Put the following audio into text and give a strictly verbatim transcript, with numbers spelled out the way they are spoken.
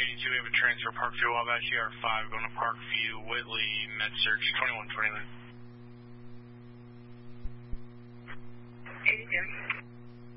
eighty-two, we have a transfer Parkview Wabash E R five going to Parkview Whitley, med search twenty-one twenty-nine. eighty-two.